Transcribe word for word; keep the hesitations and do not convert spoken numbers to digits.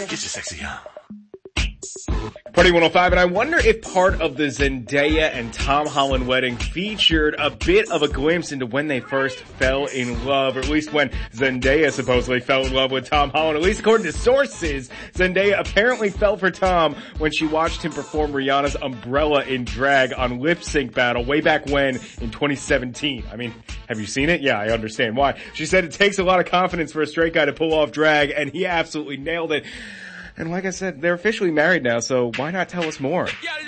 Get you sexy, huh? Party one oh five, and I wonder if part of the Zendaya and Tom Holland wedding featured a bit of a glimpse into when they first fell in love, or at least when Zendaya supposedly fell in love with Tom Holland. At least according to sources, Zendaya apparently fell for Tom when she watched him perform Rihanna's Umbrella in drag on Lip Sync Battle way back when in twenty seventeen. I mean, have you seen it? Yeah, I understand why. She said it takes a lot of confidence for a straight guy to pull off drag, and he absolutely nailed it. And like I said, they're officially married now, so why not tell us more?